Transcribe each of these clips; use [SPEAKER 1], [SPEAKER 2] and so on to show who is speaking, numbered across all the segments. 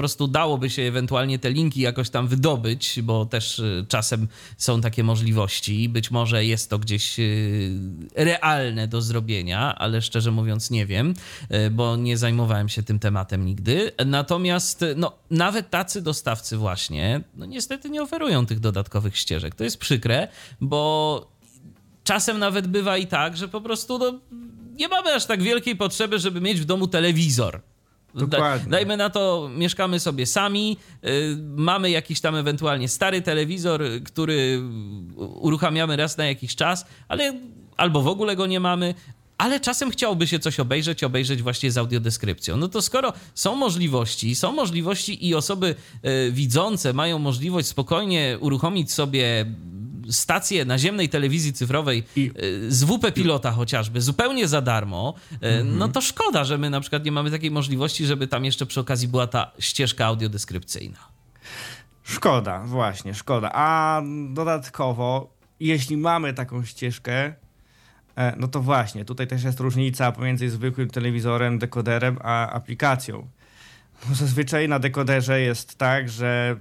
[SPEAKER 1] prostu dałoby się ewentualnie te linki jakoś tam wydobyć, bo też czasem są takie możliwości. Być może jest to gdzieś realne do zrobienia, ale szczerze mówiąc nie wiem, bo nie zajmowałem się tym tematem nigdy. Natomiast no, nawet tacy dostawcy właśnie, no niestety nie oferują tych dodatkowych ścieżek. To jest przykre, bo czasem nawet bywa i tak, że po prostu no, nie mamy aż tak wielkiej potrzeby, żeby mieć w domu telewizor. Dajmy na to, mieszkamy sobie sami, mamy jakiś tam ewentualnie stary telewizor, który uruchamiamy raz na jakiś czas, ale albo w ogóle go nie mamy, ale czasem chciałoby się coś obejrzeć właśnie z audiodeskrypcją. No to skoro są możliwości i osoby widzące mają możliwość spokojnie uruchomić sobie stację naziemnej telewizji cyfrowej z WP Pilota chociażby, zupełnie za darmo, no to szkoda, że my na przykład nie mamy takiej możliwości, żeby tam jeszcze przy okazji była ta ścieżka audiodeskrypcyjna.
[SPEAKER 2] Szkoda, właśnie, szkoda. A dodatkowo, jeśli mamy taką ścieżkę, no to właśnie, tutaj też jest różnica pomiędzy zwykłym telewizorem, dekoderem, a aplikacją. Bo zazwyczaj na dekoderze jest tak, że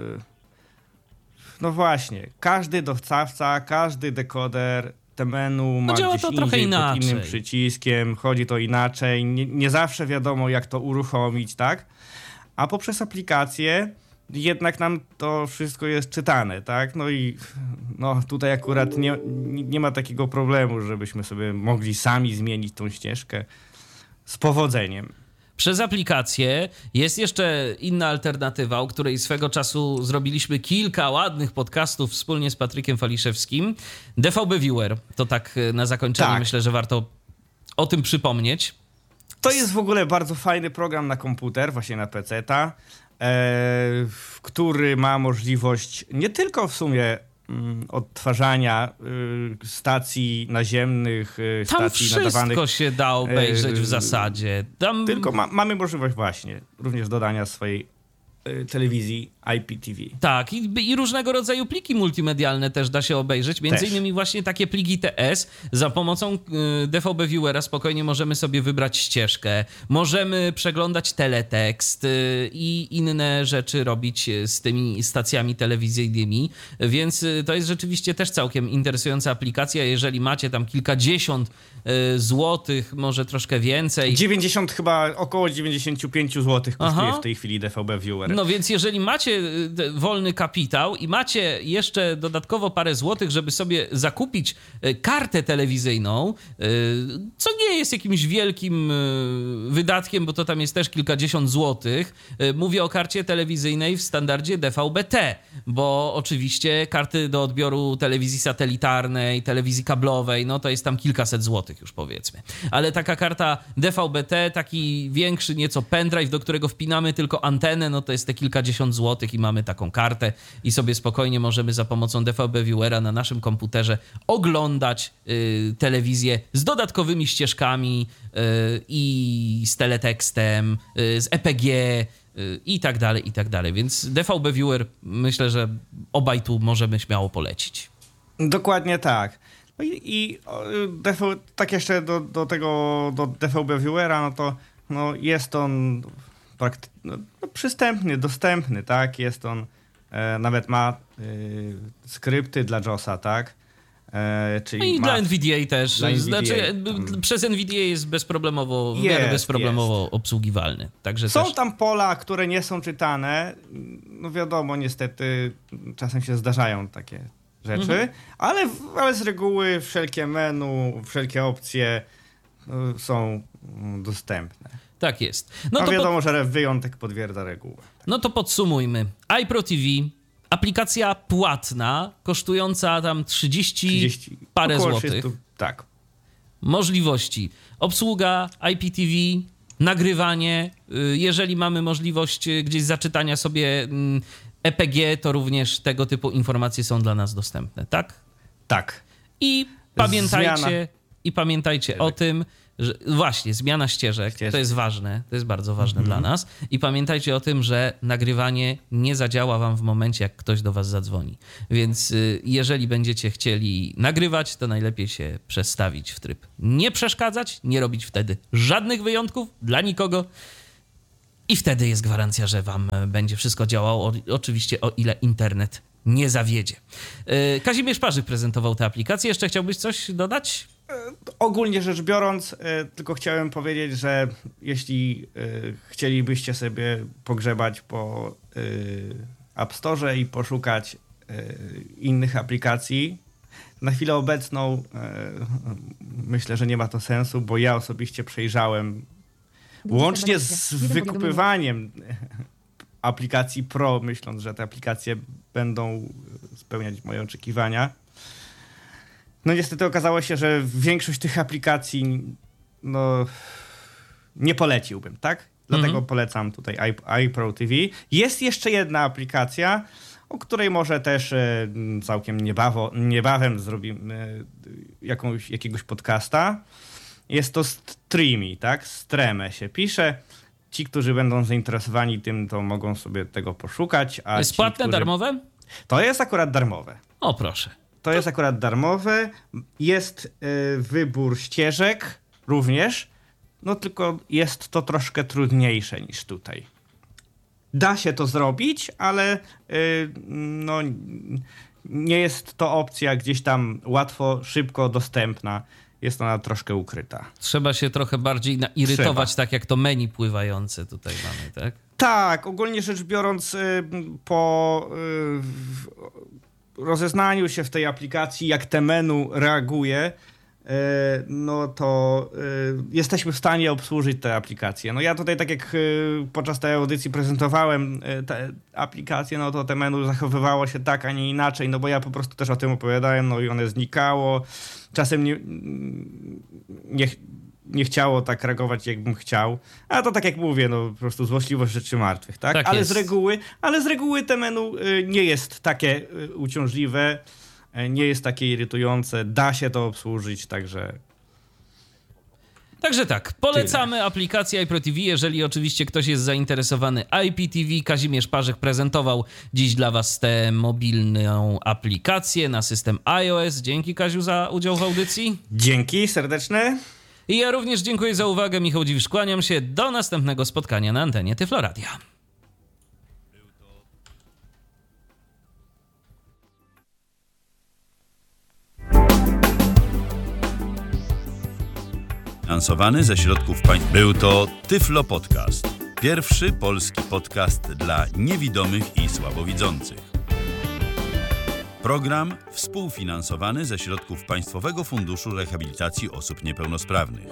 [SPEAKER 2] no właśnie, każdy dostawca, każdy dekoder, te menu ma
[SPEAKER 1] działa
[SPEAKER 2] gdzieś
[SPEAKER 1] to
[SPEAKER 2] indziej,
[SPEAKER 1] trochę inaczej.
[SPEAKER 2] pod innym przyciskiem, chodzi to inaczej, nie zawsze wiadomo jak to uruchomić, tak? A poprzez aplikację jednak nam to wszystko jest czytane, tak? No i no, tutaj akurat nie ma takiego problemu, żebyśmy sobie mogli sami zmienić tą ścieżkę z powodzeniem.
[SPEAKER 1] Przez aplikację jest jeszcze inna alternatywa, o której swego czasu zrobiliśmy kilka ładnych podcastów wspólnie z Patrykiem Waliszewskim. DVB Viewer, to tak na zakończenie
[SPEAKER 2] tak.
[SPEAKER 1] Myślę, że warto o tym przypomnieć.
[SPEAKER 2] To jest w ogóle bardzo fajny program na komputer, właśnie na PC-ta, który ma możliwość nie tylko w sumie odtwarzania stacji naziemnych, stacji nadawanych.
[SPEAKER 1] Tam wszystko się da obejrzeć w zasadzie.
[SPEAKER 2] Tylko mamy możliwość właśnie również dodania swojej telewizji IPTV.
[SPEAKER 1] Tak, i różnego rodzaju pliki multimedialne też da się obejrzeć, między innymi właśnie takie pliki TS. Za pomocą DVB Viewera spokojnie możemy sobie wybrać ścieżkę, możemy przeglądać teletekst i inne rzeczy robić z tymi stacjami telewizyjnymi, więc to jest rzeczywiście też całkiem interesująca aplikacja. Jeżeli macie tam kilkadziesiąt złotych, może troszkę więcej.
[SPEAKER 2] 90 chyba, około 95 złotych kosztuje w tej chwili DVB Viewer.
[SPEAKER 1] No więc jeżeli macie wolny kapitał i macie jeszcze dodatkowo parę złotych, żeby sobie zakupić kartę telewizyjną, co nie jest jakimś wielkim wydatkiem, bo to tam jest też kilkadziesiąt złotych. Mówię o karcie telewizyjnej w standardzie DVB-T, bo oczywiście karty do odbioru telewizji satelitarnej, telewizji kablowej, no to jest tam kilkaset złotych już powiedzmy. Ale taka karta DVB-T, taki większy nieco pendrive, do którego wpinamy tylko antenę, no to jest te kilkadziesiąt złotych i mamy taką kartę i sobie spokojnie możemy za pomocą DVB Viewera na naszym komputerze oglądać telewizję z dodatkowymi ścieżkami i z teletekstem, z EPG i tak dalej, i tak dalej. Więc DVB Viewer myślę, że obaj tu możemy śmiało polecić.
[SPEAKER 2] Dokładnie tak. No i tak jeszcze do tego, do DVB Viewera, no to no jest on przystępny, dostępny, tak? Jest on, nawet ma skrypty dla JOS-a, tak? Czyli
[SPEAKER 1] no i dla NVDA też.
[SPEAKER 2] Dla NVDA.
[SPEAKER 1] Znaczy, przez NVDA jest bezproblemowo, obsługiwalny. Także
[SPEAKER 2] są
[SPEAKER 1] też
[SPEAKER 2] tam pola, które nie są czytane. No wiadomo, niestety czasem się zdarzają takie rzeczy, ale z reguły wszelkie menu, wszelkie opcje są dostępne.
[SPEAKER 1] Tak jest.
[SPEAKER 2] No to wiadomo, że wyjątek potwierdza regułę.
[SPEAKER 1] No to podsumujmy. iPro TV, aplikacja płatna, kosztująca tam 30 parę złotych.
[SPEAKER 2] 300, tak.
[SPEAKER 1] Możliwości. Obsługa IPTV, nagrywanie. Jeżeli mamy możliwość gdzieś zaczytania sobie EPG, to również tego typu informacje są dla nas dostępne, tak?
[SPEAKER 2] Tak.
[SPEAKER 1] I pamiętajcie o tym, że właśnie zmiana ścieżek, to jest ważne, to jest bardzo ważne dla nas. I pamiętajcie o tym, że nagrywanie nie zadziała wam w momencie, jak ktoś do was zadzwoni. Więc jeżeli będziecie chcieli nagrywać, to najlepiej się przestawić w tryb nie przeszkadzać, nie robić wtedy żadnych wyjątków dla nikogo I wtedy jest gwarancja, że wam będzie wszystko działało, oczywiście o ile internet nie zawiedzie. Kazimierz Parzyk prezentował tę aplikację. Jeszcze chciałbyś coś dodać?
[SPEAKER 2] Ogólnie rzecz biorąc, tylko chciałem powiedzieć, że jeśli chcielibyście sobie pogrzebać po App Store i poszukać innych aplikacji, na chwilę obecną myślę, że nie ma to sensu, bo ja osobiście przejrzałem łącznie z wykupywaniem aplikacji Pro, myśląc, że te aplikacje będą spełniać moje oczekiwania. No niestety okazało się, że większość tych aplikacji nie poleciłbym, tak? Dlatego polecam tutaj iPro TV. Jest jeszcze jedna aplikacja, o której może też całkiem niebawem zrobimy jakiegoś podcasta. Jest to Streamy, tak? Streme się pisze. Ci, którzy będą zainteresowani tym, to mogą sobie tego poszukać. A
[SPEAKER 1] jest płatne, darmowe?
[SPEAKER 2] To jest akurat darmowe.
[SPEAKER 1] O, proszę.
[SPEAKER 2] To jest akurat darmowe. Jest wybór ścieżek również. No tylko jest to troszkę trudniejsze niż tutaj. Da się to zrobić, ale nie jest to opcja gdzieś tam łatwo, szybko dostępna. Jest ona troszkę ukryta.
[SPEAKER 1] Trzeba się trochę bardziej nairytować, tak jak to menu pływające tutaj mamy, tak?
[SPEAKER 2] Tak, ogólnie rzecz biorąc, po rozeznaniu się w tej aplikacji, jak te menu reaguje, no to jesteśmy w stanie obsłużyć te aplikacje. No ja tutaj, tak jak podczas tej audycji prezentowałem te aplikacje, no to te menu zachowywało się tak, a nie inaczej, no bo ja po prostu też o tym opowiadałem, no i one znikało. Czasem nie chciało tak reagować, jakbym chciał. A to tak jak mówię, no po prostu złośliwość rzeczy martwych, tak?
[SPEAKER 1] Tak
[SPEAKER 2] ale
[SPEAKER 1] jest.
[SPEAKER 2] z reguły te menu nie jest takie uciążliwe, nie jest takie irytujące, da się to obsłużyć, także...
[SPEAKER 1] Także tak, polecamy aplikację iPro TV, jeżeli oczywiście ktoś jest zainteresowany IPTV. Kazimierz Parzyk prezentował dziś dla was tę mobilną aplikację na system iOS. Dzięki, Kaziu, za udział w audycji.
[SPEAKER 2] Dzięki serdeczne.
[SPEAKER 1] I ja również dziękuję za uwagę. Michał Dziwisz, kłaniam się. Do następnego spotkania na antenie Tyflo Radia.
[SPEAKER 3] Finansowany ze środków państwa. Był to Tyflo Podcast. Pierwszy polski podcast dla niewidomych i słabowidzących. Program współfinansowany ze środków Państwowego Funduszu Rehabilitacji Osób Niepełnosprawnych.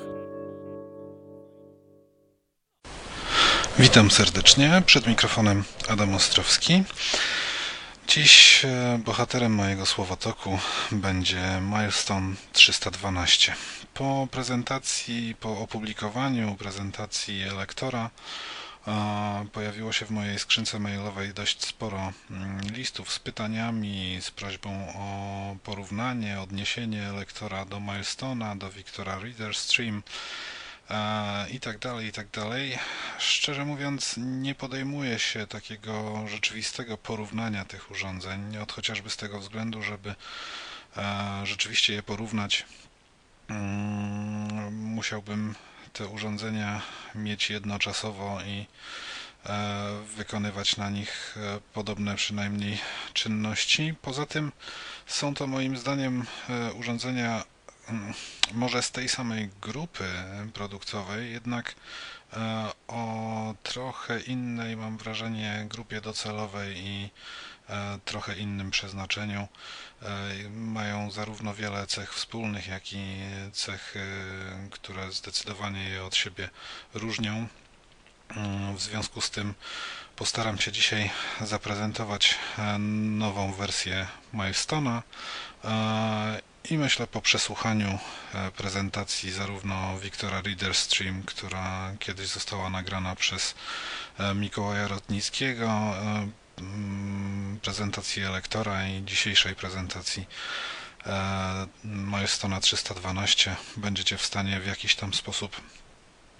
[SPEAKER 4] Witam serdecznie, przed mikrofonem Adam Ostrowski. Dziś bohaterem mojego słowotoku będzie Milestone 312. Po opublikowaniu prezentacji Elektora pojawiło się w mojej skrzynce mailowej dość sporo listów z pytaniami, z prośbą o porównanie, odniesienie Elektora do Milestone'a, do Victora Reader Stream i tak dalej, i tak dalej. Szczerze mówiąc, nie podejmuję się takiego rzeczywistego porównania tych urządzeń, chociażby z tego względu, żeby rzeczywiście je porównać, musiałbym te urządzenia mieć jednoczasowo i wykonywać na nich podobne przynajmniej czynności. Poza tym są to moim zdaniem urządzenia może z tej samej grupy produktowej, jednak o trochę innej, mam wrażenie, grupie docelowej i trochę innym przeznaczeniu. Mają zarówno wiele cech wspólnych, jak i cech, które zdecydowanie je od siebie różnią. W związku z tym postaram się dzisiaj zaprezentować nową wersję Milestone'a i myślę, po przesłuchaniu prezentacji zarówno Victora Reader Stream, która kiedyś została nagrana przez Mikołaja Rotnickiego, prezentacji Elektora i dzisiejszej prezentacji Milestone'a 312, będziecie w stanie w jakiś tam sposób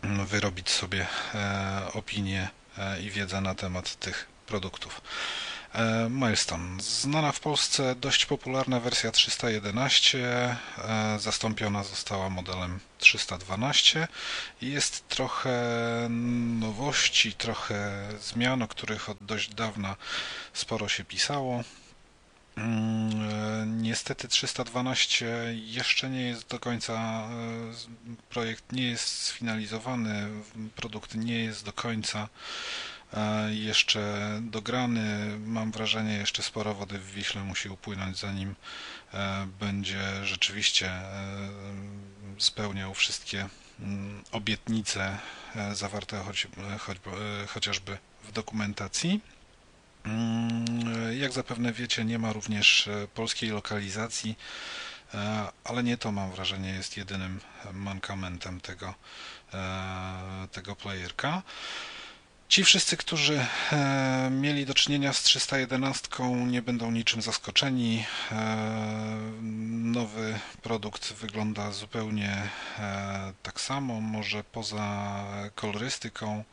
[SPEAKER 4] wyrobić sobie opinię i wiedzę na temat tych produktów. Milestone. Znana w Polsce dość popularna wersja 311, zastąpiona została modelem 312 i jest trochę nowości, trochę zmian, o których od dość dawna sporo się pisało. Niestety 312 jeszcze nie jest do końca, projekt nie jest sfinalizowany, produkt nie jest do końca jeszcze dograny. Mam wrażenie, jeszcze sporo wody w Wiśle musi upłynąć, zanim będzie rzeczywiście spełniał wszystkie obietnice zawarte chociażby w dokumentacji. Jak zapewne wiecie, nie ma również polskiej lokalizacji, ale nie to, mam wrażenie, jest jedynym mankamentem tego playerka. Ci wszyscy, którzy mieli do czynienia z 311, nie będą niczym zaskoczeni. Nowy produkt wygląda zupełnie tak samo, może poza kolorystyką.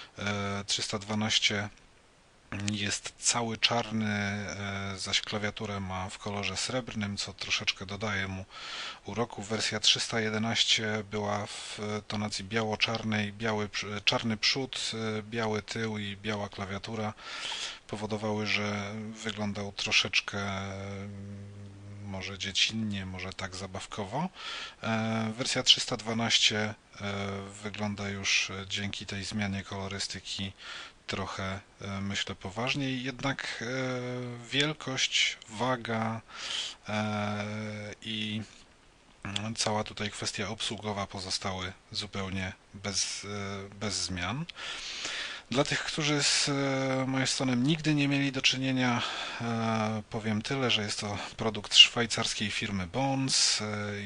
[SPEAKER 4] 312 jest cały czarny, zaś klawiaturę ma w kolorze srebrnym, co troszeczkę dodaje mu uroku. Wersja 311 była w tonacji biało-czarnej, czarny przód, biały tył i biała klawiatura powodowały, że wyglądał troszeczkę może dziecinnie, może tak zabawkowo. Wersja 312 wygląda już dzięki tej zmianie kolorystyki trochę, myślę, poważniej, jednak wielkość, waga i cała tutaj kwestia obsługowa pozostały zupełnie bez zmian. Dla tych, którzy z Milestone'em nigdy nie mieli do czynienia, powiem tyle, że jest to produkt szwajcarskiej firmy Bones.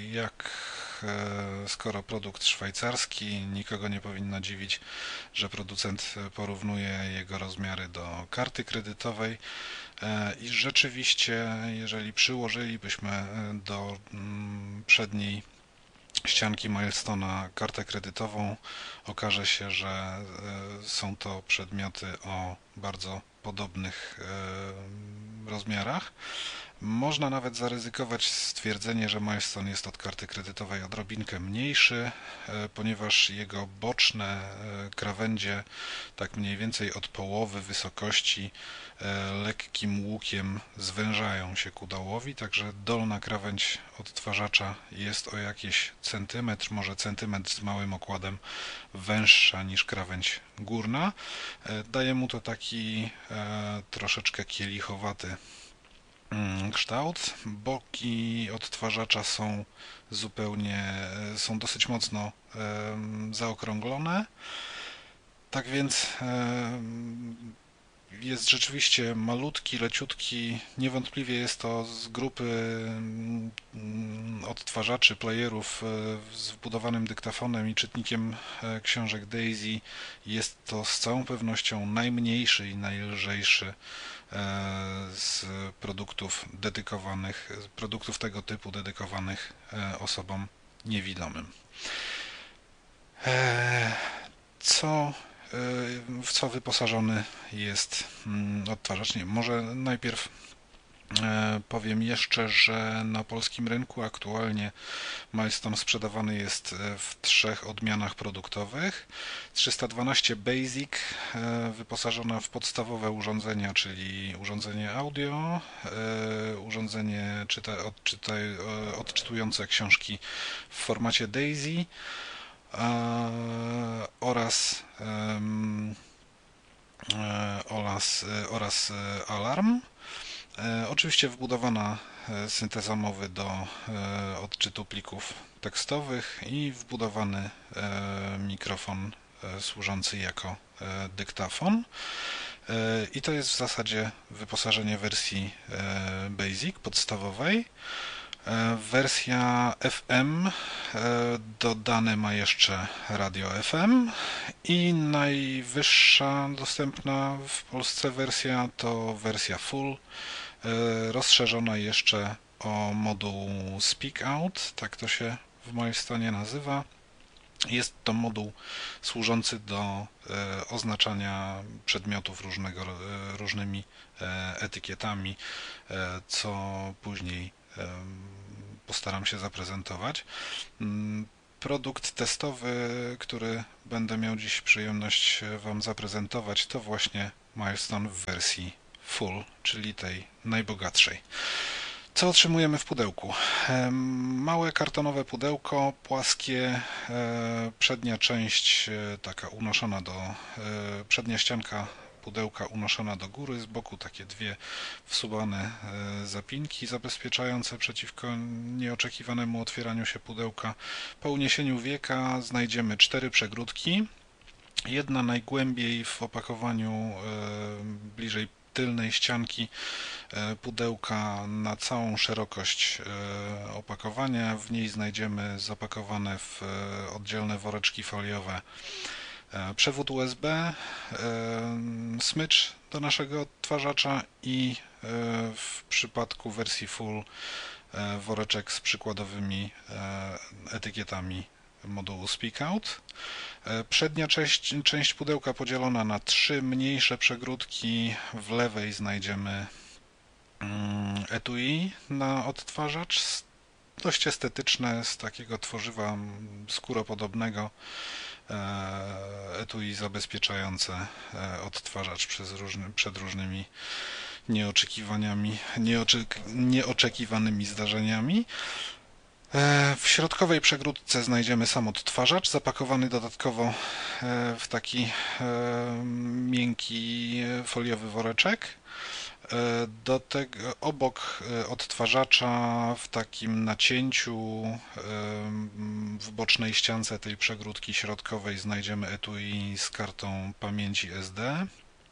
[SPEAKER 4] Skoro produkt szwajcarski, nikogo nie powinno dziwić, że producent porównuje jego rozmiary do karty kredytowej i rzeczywiście, jeżeli przyłożylibyśmy do przedniej ścianki Milestone'a kartę kredytową, okaże się, że są to przedmioty o bardzo podobnych rozmiarach. Można nawet zaryzykować stwierdzenie, że Milestone jest od karty kredytowej odrobinkę mniejszy, ponieważ jego boczne krawędzie, tak mniej więcej od połowy wysokości, lekkim łukiem zwężają się ku dołowi, także dolna krawędź odtwarzacza jest o jakiś centymetr, może centymetr z małym okładem węższa niż krawędź górna. Daje mu to taki troszeczkę kielichowaty kształt. Boki odtwarzacza są dosyć mocno zaokrąglone. Tak więc jest rzeczywiście malutki, leciutki. Niewątpliwie jest to z grupy odtwarzaczy, playerów z wbudowanym dyktafonem i czytnikiem książek Daisy. Jest to z całą pewnością najmniejszy i najlżejszy z produktów tego typu dedykowanych osobom niewidomym. W co wyposażony jest odtwarzacz? Nie, może najpierw powiem jeszcze, że na polskim rynku aktualnie Milestone sprzedawany jest w 3 odmianach produktowych. 312 Basic, wyposażona w podstawowe urządzenia, czyli urządzenie audio, urządzenie odczytujące książki w formacie Daisy oraz alarm. Oczywiście wbudowana synteza mowy do odczytu plików tekstowych i wbudowany mikrofon służący jako dyktafon. I to jest w zasadzie wyposażenie wersji Basic, podstawowej. Wersja FM dodane ma jeszcze radio FM i najwyższa dostępna w Polsce wersja to wersja Full, rozszerzona jeszcze o moduł Speak Out, tak to się w Milestone'ie nazywa. Jest to moduł służący do oznaczania przedmiotów różnymi etykietami, co później postaram się zaprezentować. Produkt testowy, który będę miał dziś przyjemność Wam zaprezentować, to właśnie Milestone w wersji full, czyli tej najbogatszej. Co otrzymujemy w pudełku? Małe kartonowe pudełko, płaskie, przednia część taka unoszona przednia ścianka pudełka unoszona do góry, z boku takie dwie wsuwane zapinki zabezpieczające przeciwko nieoczekiwanemu otwieraniu się pudełka. Po uniesieniu wieka znajdziemy 4 przegródki. Jedna najgłębiej w opakowaniu, bliżej tylnej ścianki pudełka na całą szerokość opakowania. W niej znajdziemy zapakowane w oddzielne woreczki foliowe przewód USB, smycz do naszego odtwarzacza i w przypadku wersji full woreczek z przykładowymi etykietami modułu Speak Out. Przednia część pudełka podzielona na 3 mniejsze przegródki. W lewej znajdziemy etui na odtwarzacz, dość estetyczne, z takiego tworzywa skóropodobnego, etui zabezpieczające odtwarzacz przed różnymi nieoczekiwanymi zdarzeniami. W środkowej przegródce znajdziemy sam odtwarzacz, zapakowany dodatkowo w taki miękki foliowy woreczek. Do tego obok odtwarzacza w takim nacięciu w bocznej ściance tej przegródki środkowej znajdziemy etui z kartą pamięci SD.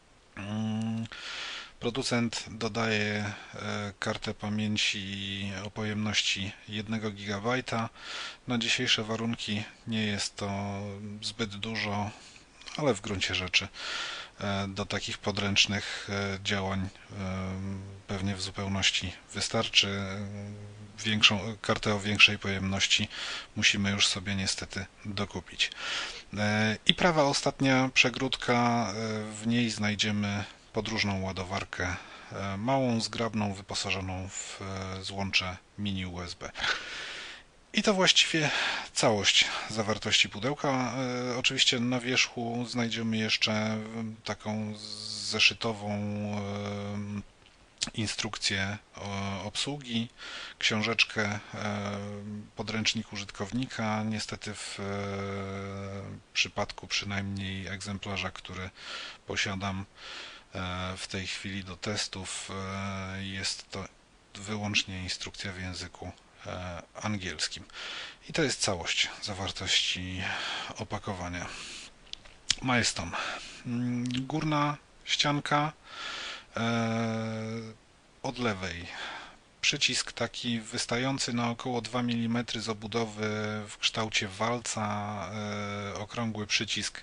[SPEAKER 4] Producent dodaje kartę pamięci o pojemności 1 GB. Na dzisiejsze warunki nie jest to zbyt dużo, ale w gruncie rzeczy do takich podręcznych działań pewnie w zupełności wystarczy. Kartę o większej pojemności musimy już sobie niestety dokupić. I prawa ostatnia przegródka, w niej znajdziemy podróżną ładowarkę, małą, zgrabną, wyposażoną w złącze mini USB. I to właściwie całość zawartości pudełka. Oczywiście na wierzchu znajdziemy jeszcze taką zeszytową instrukcję obsługi, książeczkę, podręcznik użytkownika. Niestety w przypadku przynajmniej egzemplarza, który posiadam w tej chwili do testów, jest to wyłącznie instrukcja w języku angielskim. I to jest całość zawartości opakowania. Milestone. Górna ścianka od lewej. Przycisk taki wystający na około 2 mm z obudowy w kształcie walca, okrągły przycisk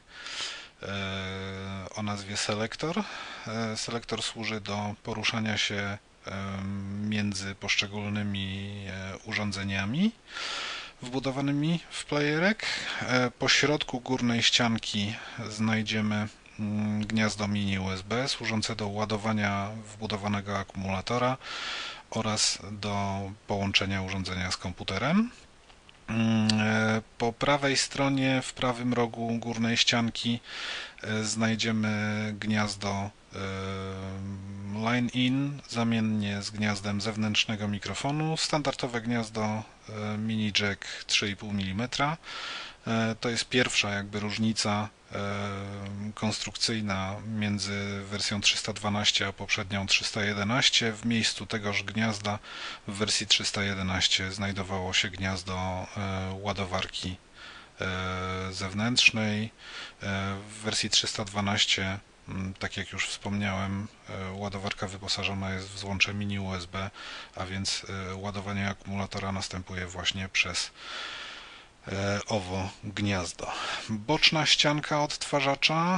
[SPEAKER 4] o nazwie selektor. Selektor służy do poruszania się między poszczególnymi urządzeniami wbudowanymi w playerek. Po środku górnej ścianki znajdziemy gniazdo mini USB służące do ładowania wbudowanego akumulatora oraz do połączenia urządzenia z komputerem. Po prawej stronie, w prawym rogu górnej ścianki znajdziemy gniazdo line-in zamiennie z gniazdem zewnętrznego mikrofonu, standardowe gniazdo mini jack 3,5 mm. To jest pierwsza jakby różnica konstrukcyjna między wersją 312 a poprzednią 311. W miejscu tegoż gniazda w wersji 311 znajdowało się gniazdo ładowarki zewnętrznej. W wersji 312, tak jak już wspomniałem, ładowarka wyposażona jest w złącze mini USB, a więc ładowanie akumulatora następuje właśnie przez owo gniazdo. Boczna ścianka odtwarzacza.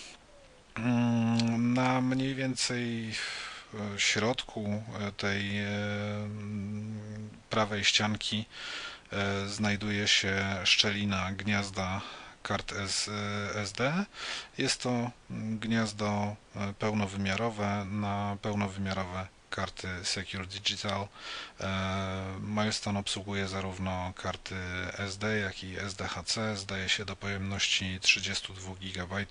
[SPEAKER 4] Na mniej więcej środku tej prawej ścianki znajduje się szczelina gniazda kart SD. Jest to gniazdo pełnowymiarowe na pełnowymiarowe karty Secure Digital. Milestone obsługuje zarówno karty SD, jak i SDHC. Zdaje się do pojemności 32 GB,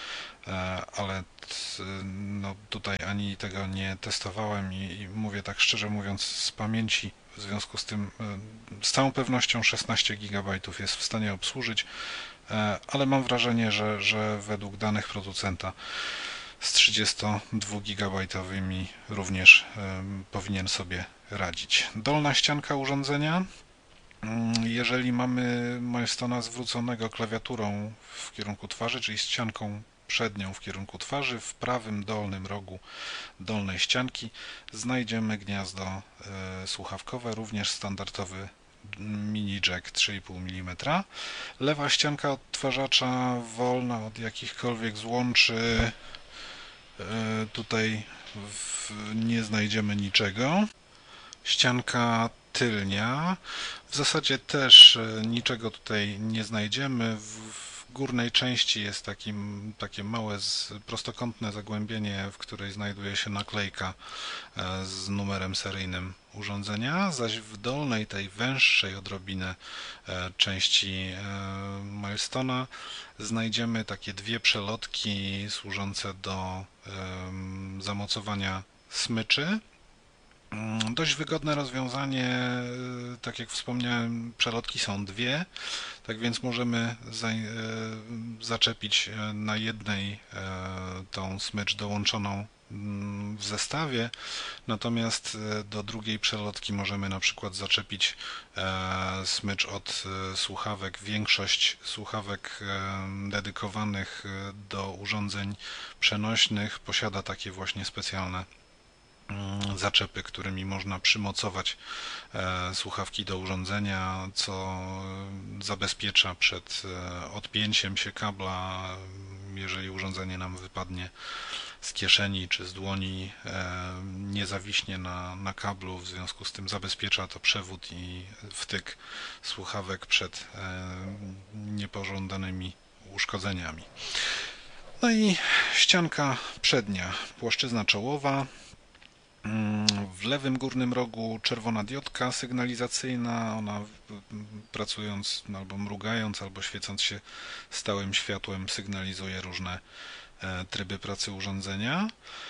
[SPEAKER 4] ale no, tutaj ani tego nie testowałem i mówię tak szczerze mówiąc z pamięci. W związku z tym z całą pewnością 16 GB jest w stanie obsłużyć, ale mam wrażenie, że według danych producenta z 32 GB również powinien sobie radzić. Dolna ścianka urządzenia. Jeżeli mamy Milestone'a zwróconego klawiaturą w kierunku twarzy, czyli ścianką przednią w kierunku twarzy, w prawym dolnym rogu dolnej ścianki znajdziemy gniazdo słuchawkowe, również standardowy mini jack 3,5 mm. Lewa ścianka odtwarzacza wolna od jakichkolwiek złączy. Tutaj nie znajdziemy niczego. Ścianka tylnia. W zasadzie też niczego tutaj nie znajdziemy. W górnej części jest takie małe prostokątne zagłębienie, w której znajduje się naklejka z numerem seryjnym urządzenia, zaś w dolnej, tej węższej odrobinę części Milestone'a znajdziemy takie dwie przelotki służące do zamocowania smyczy. Dość wygodne rozwiązanie, tak jak wspomniałem, przelotki są dwie, tak więc możemy zaczepić na jednej tą smycz dołączoną w zestawie, natomiast do drugiej przelotki możemy na przykład zaczepić smycz od słuchawek. Większość słuchawek dedykowanych do urządzeń przenośnych posiada takie właśnie specjalne zaczepy, którymi można przymocować słuchawki do urządzenia, co zabezpiecza przed odpięciem się kabla, jeżeli urządzenie nam wypadnie z kieszeni czy z dłoni, nie zawiśnie na kablu, w związku z tym zabezpiecza to przewód i wtyk słuchawek przed niepożądanymi uszkodzeniami. No i ścianka przednia, płaszczyzna czołowa. W lewym górnym rogu czerwona diodka sygnalizacyjna, ona pracując albo mrugając, albo świecąc się stałym światłem sygnalizuje różne tryby pracy urządzenia.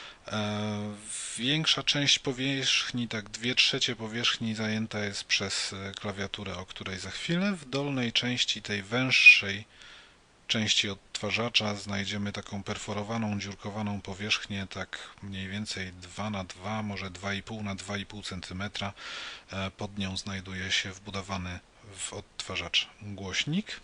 [SPEAKER 4] Większa część powierzchni, tak 2/3 powierzchni zajęta jest przez klawiaturę, o której za chwilę. W dolnej części tej węższej części odtwarzacza znajdziemy taką perforowaną, dziurkowaną powierzchnię, tak mniej więcej 2x2, może 2,5x2,5 cm. Pod nią znajduje się wbudowany w odtwarzacz głośnik.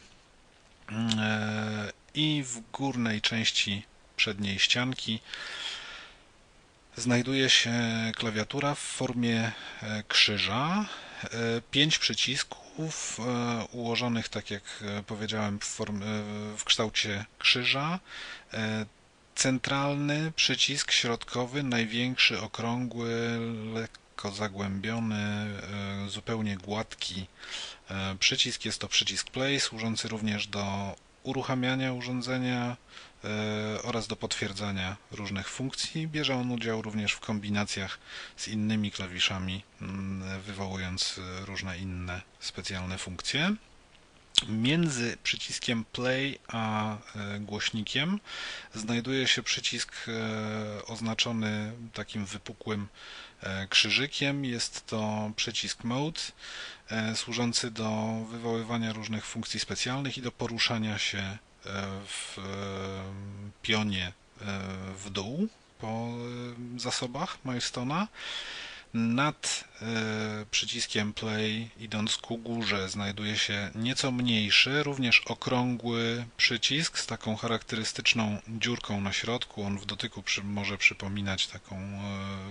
[SPEAKER 4] I w górnej części przedniej ścianki znajduje się klawiatura w formie krzyża. 5 przycisków ułożonych, tak jak powiedziałem, w kształcie krzyża. Centralny przycisk środkowy, największy, okrągły, lekko zagłębiony, zupełnie gładki przycisk. Jest to przycisk play, służący również do uruchamiania urządzenia oraz do potwierdzania różnych funkcji. Bierze on udział również w kombinacjach z innymi klawiszami, wywołując różne inne specjalne funkcje. Między przyciskiem play a głośnikiem znajduje się przycisk oznaczony takim wypukłym krzyżykiem. Jest to przycisk mode, służący do wywoływania różnych funkcji specjalnych i do poruszania się w pionie w dół po zasobach Milestone'a. Nad przyciskiem play, idąc ku górze, znajduje się nieco mniejszy, również okrągły przycisk z taką charakterystyczną dziurką na środku. On w dotyku może przypominać taką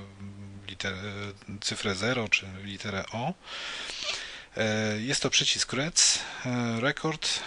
[SPEAKER 4] cyfrę 0 czy literę O. Jest to przycisk record.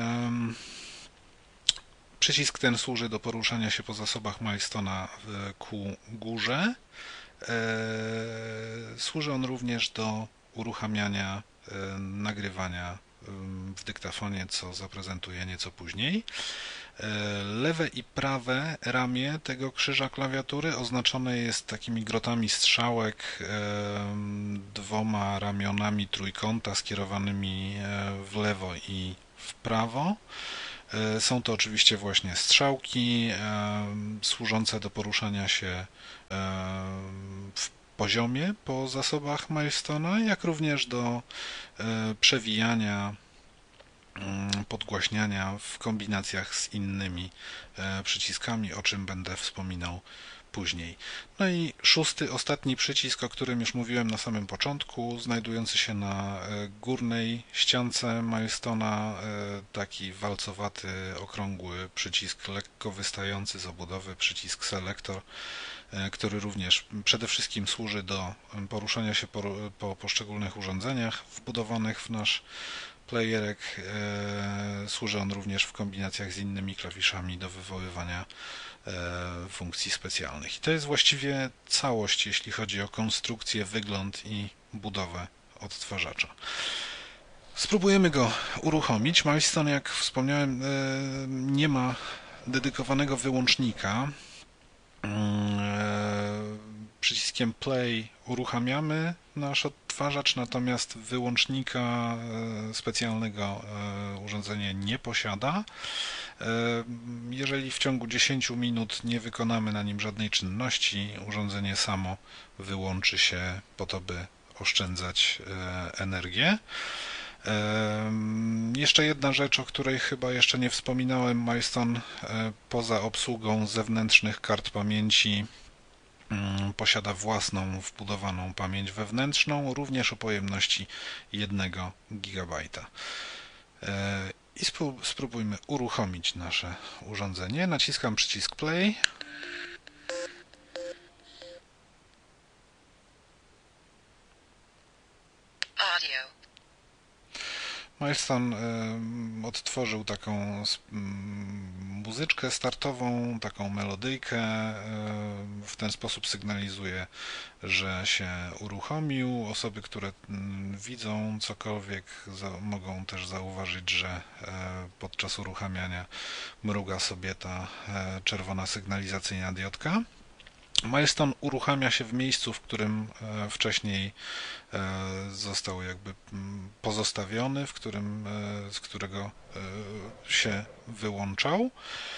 [SPEAKER 4] Przycisk ten służy do poruszania się po zasobach Milestone'a ku górze. Służy on również do uruchamiania nagrywania w dyktafonie, co zaprezentuję nieco później. Lewe i prawe ramię tego krzyża klawiatury oznaczone jest takimi grotami strzałek, dwoma ramionami trójkąta skierowanymi w lewo i w prawo. Są to oczywiście właśnie strzałki służące do poruszania się w poziomie po zasobach Milestone'a, jak również do przewijania, podgłaśniania w kombinacjach z innymi przyciskami, o czym będę wspominał później. No i szósty, ostatni przycisk, o którym już mówiłem na samym początku, znajdujący się na górnej ściance Milestone'a, taki walcowaty, okrągły przycisk lekko wystający z obudowy, przycisk Selector, który również przede wszystkim służy do poruszania się po poszczególnych urządzeniach wbudowanych w nasz playerek. Służy on również w kombinacjach z innymi klawiszami do wywoływania funkcji specjalnych. I to jest właściwie całość, jeśli chodzi o konstrukcję, wygląd i budowę odtwarzacza. Spróbujemy go uruchomić. Milestone, jak wspomniałem, nie ma dedykowanego wyłącznika. Przyciskiem play uruchamiamy nasz odtwarzacz, natomiast wyłącznika specjalnego urządzenie nie posiada. Jeżeli w ciągu 10 minut nie wykonamy na nim żadnej czynności, urządzenie samo wyłączy się po to, by oszczędzać energię. Jeszcze jedna rzecz, o której chyba jeszcze nie wspominałem. Milestone poza obsługą zewnętrznych kart pamięci posiada własną wbudowaną pamięć wewnętrzną, również o pojemności 1 GB. I spróbujmy uruchomić nasze urządzenie. Naciskam przycisk play. Milestone odtworzył taką muzyczkę startową, taką melodyjkę. W ten sposób sygnalizuje, że się uruchomił. Osoby, które widzą cokolwiek, mogą też zauważyć, że podczas uruchamiania mruga sobie ta czerwona sygnalizacyjna diodka. Milestone uruchamia się w miejscu, w którym wcześniej został jakby pozostawiony, z którego się wyłączał.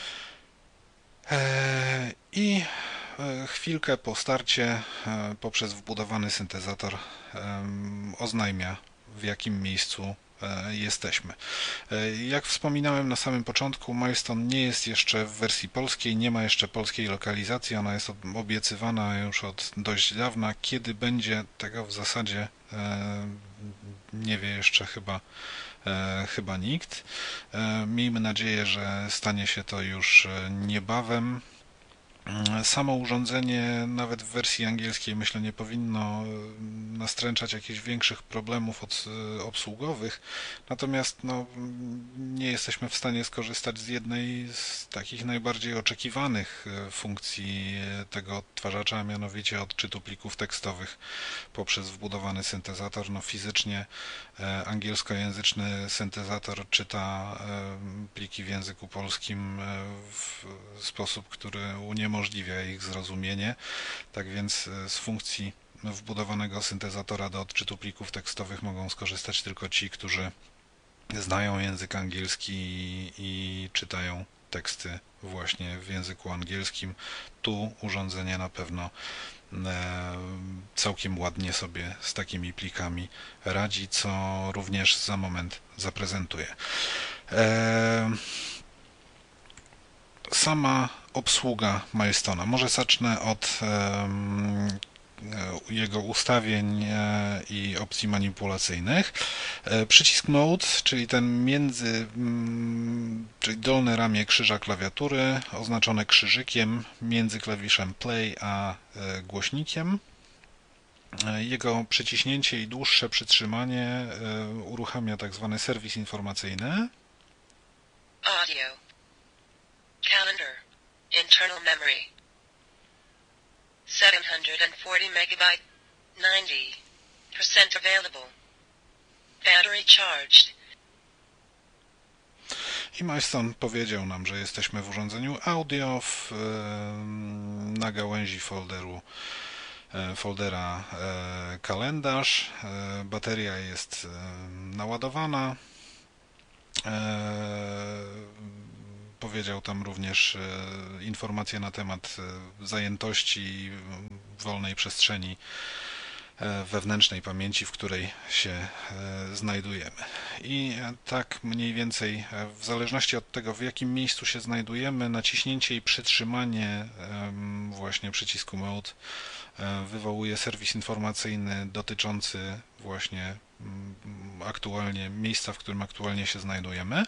[SPEAKER 4] I chwilkę po starcie poprzez wbudowany syntezator oznajmia, w jakim miejscu jesteśmy. Jak wspominałem na samym początku, Milestone nie jest jeszcze w wersji polskiej, nie ma jeszcze polskiej lokalizacji, ona jest obiecywana już od dość dawna. Kiedy będzie, tego w zasadzie nie wie jeszcze chyba nikt. Miejmy nadzieję, że stanie się to już niebawem. Samo urządzenie, nawet w wersji angielskiej, myślę, nie powinno nastręczać jakichś większych problemów obsługowych, natomiast nie jesteśmy w stanie skorzystać z jednej z takich najbardziej oczekiwanych funkcji tego odtwarzacza, a mianowicie odczytu plików tekstowych poprzez wbudowany syntezator. Fizycznie angielskojęzyczny syntezator czyta pliki w języku polskim w sposób, który uniemożliwia ich zrozumienie. Tak więc z funkcji wbudowanego syntezatora do odczytu plików tekstowych mogą skorzystać tylko ci, którzy znają język angielski i czytają teksty właśnie w języku angielskim. Tu urządzenie na pewno całkiem ładnie sobie z takimi plikami radzi, co również za moment zaprezentuję. Sama obsługa Milestone'a. Może zacznę od jego ustawień i opcji manipulacyjnych. Przycisk Mode, czyli ten czyli dolne ramię krzyża klawiatury, oznaczone krzyżykiem między klawiszem Play a głośnikiem. Jego przyciśnięcie i dłuższe przytrzymanie uruchamia tak zwany serwis informacyjny.
[SPEAKER 5] Audio. Calendar. Internal memory. 740 megabyte. 90% available. Battery charged.
[SPEAKER 4] I Milestone powiedział nam, że jesteśmy w urządzeniu audio na gałęzi foldera kalendarz. Bateria jest naładowana. Powiedział tam również informacje na temat zajętości wolnej przestrzeni wewnętrznej pamięci, w której się znajdujemy. I tak mniej więcej, w zależności od tego, w jakim miejscu się znajdujemy, naciśnięcie i przytrzymanie właśnie przycisku Mode wywołuje serwis informacyjny dotyczący właśnie aktualnie miejsca, w którym aktualnie się znajdujemy.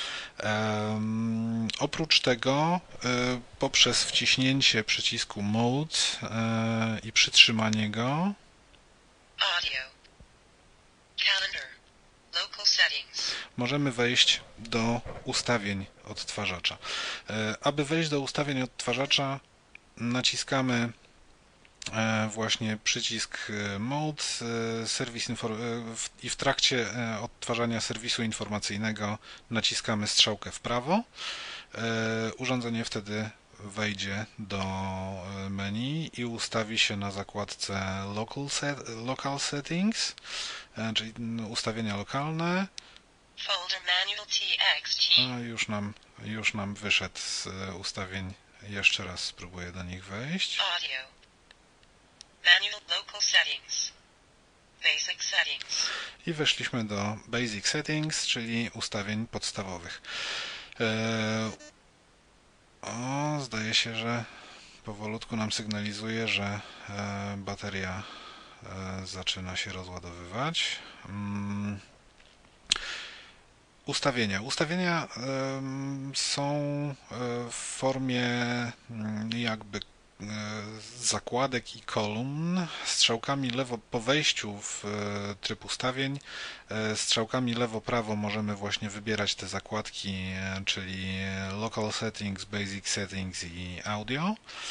[SPEAKER 4] Oprócz tego poprzez wciśnięcie przycisku Mode i przytrzymanie go
[SPEAKER 5] Audio. Calendar. Local settings.
[SPEAKER 4] możemy wejść do ustawień odtwarzacza. Aby wejść do ustawień odtwarzacza, naciskamy właśnie przycisk Mode i w trakcie odtwarzania serwisu informacyjnego naciskamy strzałkę w prawo. Urządzenie wtedy wejdzie do menu i ustawi się na zakładce Local Settings, czyli ustawienia lokalne.
[SPEAKER 5] Folder manual TXT.
[SPEAKER 4] Już nam wyszedł z ustawień. Jeszcze raz spróbuję do nich wejść.
[SPEAKER 5] Audio. Manual local settings. Basic settings.
[SPEAKER 4] I weszliśmy do Basic Settings, czyli ustawień podstawowych. Zdaje się, że powolutku nam sygnalizuje, że bateria zaczyna się rozładowywać. Ustawienia. Ustawienia są w formie jakby zakładek i kolumn, strzałkami lewo po wejściu w tryb ustawień, strzałkami lewo-prawo możemy właśnie wybierać te zakładki, czyli Local Settings, Basic Settings i Audio.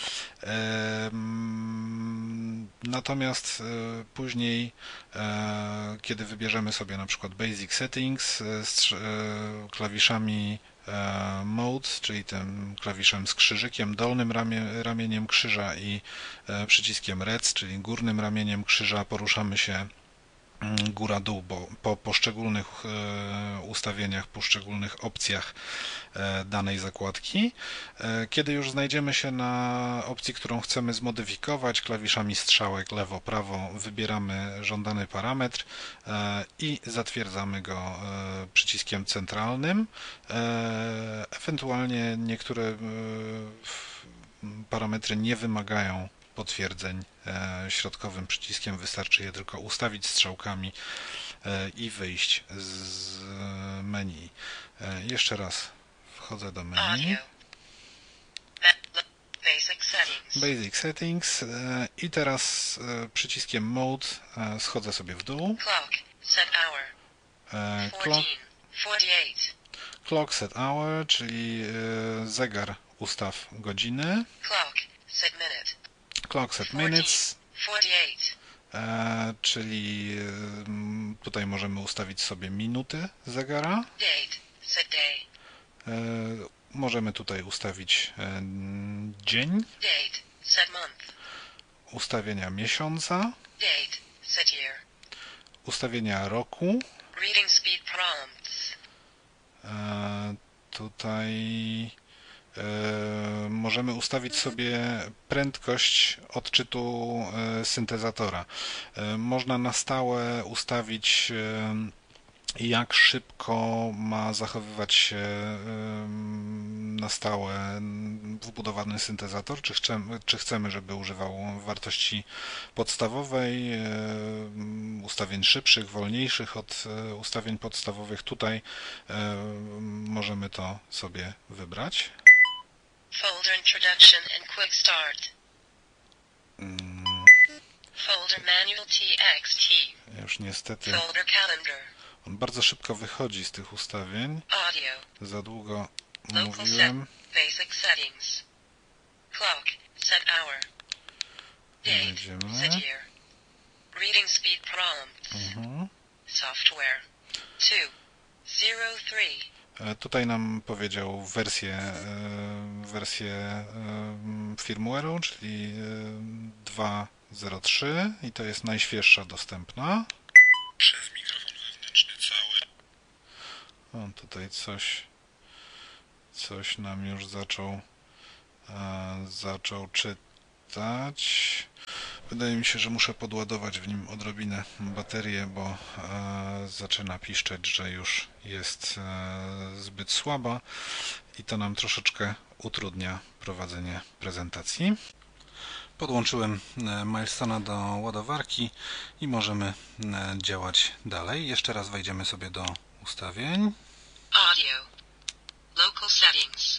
[SPEAKER 4] Natomiast później, kiedy wybierzemy sobie na przykład Basic Settings, klawiszami Mode, czyli tym klawiszem z krzyżykiem, dolnym ramieniem krzyża i przyciskiem Rec, czyli górnym ramieniem krzyża, poruszamy się góra-dół, bo po poszczególnych ustawieniach, poszczególnych opcjach danej zakładki. Kiedy już znajdziemy się na opcji, którą chcemy zmodyfikować, klawiszami strzałek lewo-prawo wybieramy żądany parametr i zatwierdzamy go przyciskiem centralnym. Ewentualnie niektóre parametry nie wymagają potwierdzeń środkowym przyciskiem, wystarczy je tylko ustawić strzałkami i wyjść z menu. Jeszcze raz wchodzę do menu. Basic Settings i teraz przyciskiem Mode schodzę sobie w dół. Clock set hour, czyli zegar ustaw godziny. Clock set minutes, czyli tutaj możemy ustawić sobie minuty zegara. Możemy tutaj ustawić dzień, ustawienia miesiąca, ustawienia roku. Tutaj możemy ustawić sobie prędkość odczytu syntezatora. Można na stałe ustawić, jak szybko ma zachowywać się na stałe wbudowany syntezator, czy chcemy, żeby używał wartości podstawowej, ustawień szybszych, wolniejszych od ustawień podstawowych. Tutaj możemy to sobie wybrać.
[SPEAKER 5] Folder introduction and quick start. Folder manual TXT.
[SPEAKER 4] Już niestety
[SPEAKER 5] Folder calendar.
[SPEAKER 4] on bardzo szybko wychodzi z tych ustawień.
[SPEAKER 5] Audio.
[SPEAKER 4] Za długo
[SPEAKER 5] Local
[SPEAKER 4] mówiłem.
[SPEAKER 5] Basic settings. Clock. Set hour. Date.
[SPEAKER 4] Wejdziemy.
[SPEAKER 5] Set year. Reading speed prompt. Software. 2.0.3.
[SPEAKER 4] Tutaj nam powiedział wersję firmware'u, czyli 2.0.3 i to jest najświeższa dostępna. Przez mikrofon wewnętrzny cały. O, tutaj coś nam już zaczął czytać. Wydaje mi się, że muszę podładować w nim odrobinę baterię, bo zaczyna piszczeć, że już jest zbyt słaba i to nam troszeczkę utrudnia prowadzenie prezentacji. Podłączyłem Milestona do ładowarki i możemy działać dalej. Jeszcze raz wejdziemy sobie do ustawień.
[SPEAKER 5] Audio. Local settings.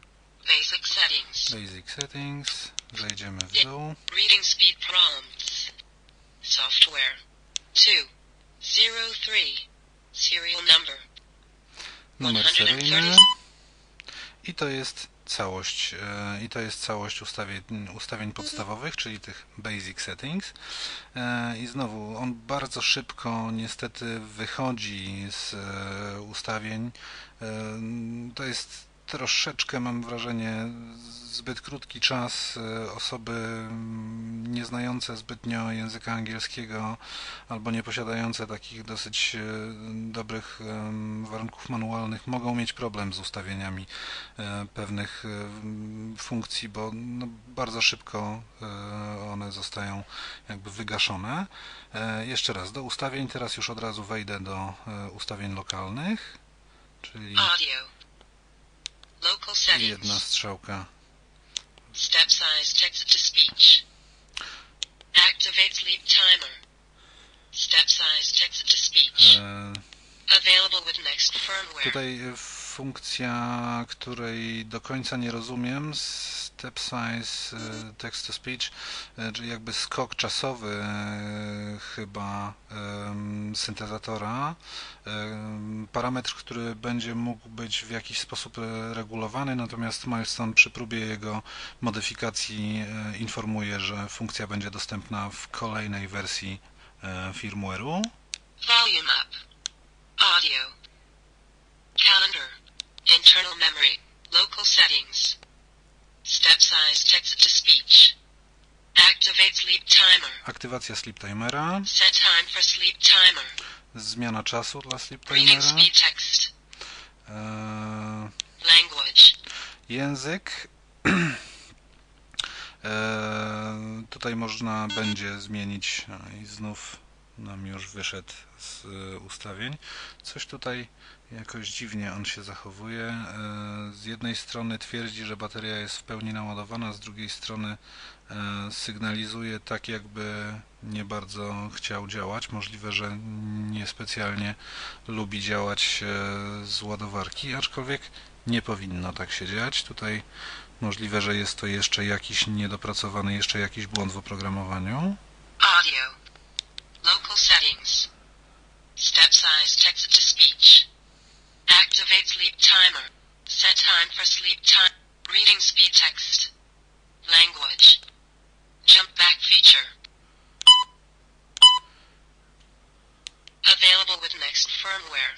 [SPEAKER 4] Basic settings. Zejdziemy w dół.
[SPEAKER 5] Reading speed prompts. Software. 2.0.3. Serial number.
[SPEAKER 4] Numer seryjny. I to jest całość ustawień podstawowych, czyli tych basic settings. I znowu on bardzo szybko niestety wychodzi z ustawień. To jest troszeczkę, mam wrażenie, zbyt krótki czas. Osoby nieznające zbytnio języka angielskiego albo nie posiadające takich dosyć dobrych warunków manualnych mogą mieć problem z ustawieniami pewnych funkcji, bo bardzo szybko one zostają jakby wygaszone. Jeszcze raz do ustawień, teraz już od razu wejdę do ustawień lokalnych, czyli
[SPEAKER 5] Local settings.
[SPEAKER 4] Jedna strzałka.
[SPEAKER 5] Step size text to speech. Activate sleep timer. Step size text to speech. Available with next firmware.
[SPEAKER 4] Tutaj funkcja, której do końca nie rozumiem, step size text to speech, czyli jakby skok czasowy chyba syntezatora. Parametr, który będzie mógł być w jakiś sposób regulowany, natomiast Milestone przy próbie jego modyfikacji informuje, że funkcja będzie dostępna w kolejnej wersji firmware'u.
[SPEAKER 5] Volume up. Audio. Calendar. Internal memory. Local settings. Step size text to speech. Activate sleep timer.
[SPEAKER 4] Aktywacja sleep timera.
[SPEAKER 5] Set time for sleep timer.
[SPEAKER 4] Zmiana czasu dla sleep
[SPEAKER 5] Reading
[SPEAKER 4] timera.
[SPEAKER 5] speed text. Language.
[SPEAKER 4] Język. Tutaj można będzie zmienić i znów nam już wyszedł z ustawień. Coś tutaj jakoś dziwnie on się zachowuje. Z jednej strony twierdzi, że bateria jest w pełni naładowana, z drugiej strony sygnalizuje tak, jakby nie bardzo chciał działać. Możliwe, że niespecjalnie lubi działać z ładowarki, aczkolwiek nie powinno tak się dziać. Tutaj możliwe, że jest to jeszcze jakiś niedopracowany, jeszcze jakiś błąd w oprogramowaniu.
[SPEAKER 5] Audio. Local settings. Step size text to speech. Activate sleep timer. Set time for sleep time. Reading speed text. Language. Jump back feature. Available with next firmware.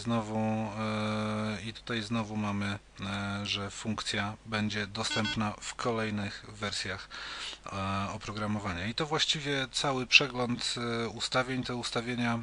[SPEAKER 4] I tutaj znowu mamy, że funkcja będzie dostępna w kolejnych wersjach oprogramowania. I to właściwie cały przegląd ustawień, te ustawienia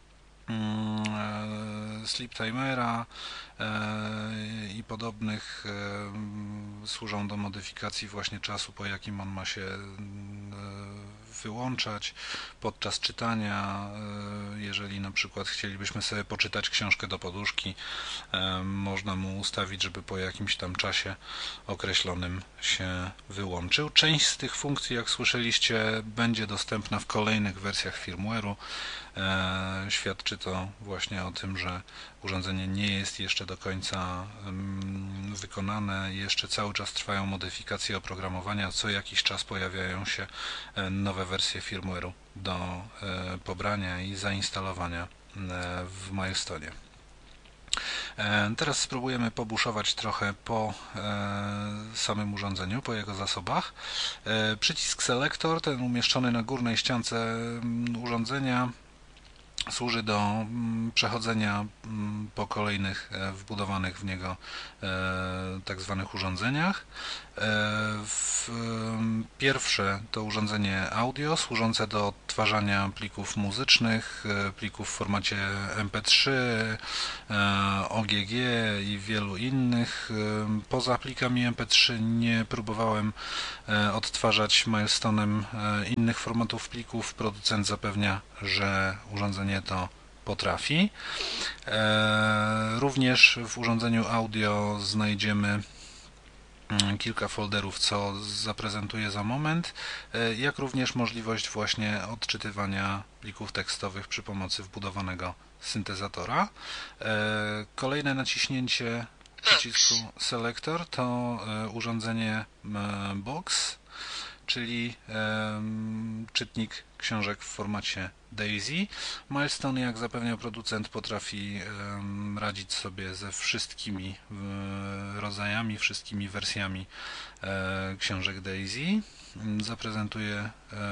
[SPEAKER 4] sleep timera i podobnych służą do modyfikacji właśnie czasu, po jakim on ma się wyłączać podczas czytania. Jeżeli na przykład chcielibyśmy sobie poczytać książkę do poduszki, można mu ustawić, żeby po jakimś tam czasie określonym się wyłączył. Część z tych funkcji, jak słyszeliście, będzie dostępna w kolejnych wersjach firmware'u. Świadczy to właśnie o tym, że urządzenie nie jest jeszcze do końca wykonane, jeszcze cały czas trwają modyfikacje oprogramowania, co jakiś czas pojawiają się nowe wersje firmware'u do pobrania i zainstalowania w Milestone'ie. Teraz spróbujemy pobuszować trochę po samym urządzeniu, po jego zasobach. Przycisk Selector, ten umieszczony na górnej ściance urządzenia, służy do przechodzenia po kolejnych wbudowanych w niego tak zwanych urządzeniach. Pierwsze to urządzenie audio służące do odtwarzania plików muzycznych, plików w formacie MP3, OGG i wielu innych. Poza plikami MP3 nie próbowałem odtwarzać Milestone'em innych formatów plików. Producent zapewnia, że urządzenie to potrafi. Również w urządzeniu audio znajdziemy kilka folderów, co zaprezentuję za moment, jak również możliwość właśnie odczytywania plików tekstowych przy pomocy wbudowanego syntezatora. Kolejne naciśnięcie przycisku Selector to urządzenie Box, czyli czytnik książek w formacie DAISY. Milestone, jak zapewniał producent, potrafi radzić sobie ze wszystkimi rodzajami, wszystkimi wersjami książek DAISY. Zaprezentuję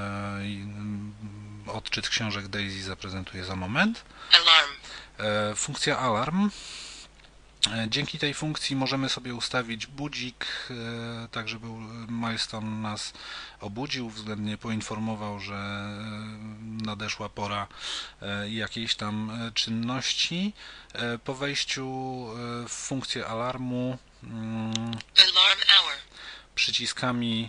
[SPEAKER 4] odczyt książek DAISY zaprezentuję za moment.
[SPEAKER 5] Alarm.
[SPEAKER 4] Funkcja alarm. Dzięki tej funkcji możemy sobie ustawić budzik, tak żeby Milestone nas obudził, względnie poinformował, że nadeszła pora jakiejś tam czynności. Po wejściu w funkcję alarmu
[SPEAKER 5] Alarm hour.
[SPEAKER 4] przyciskami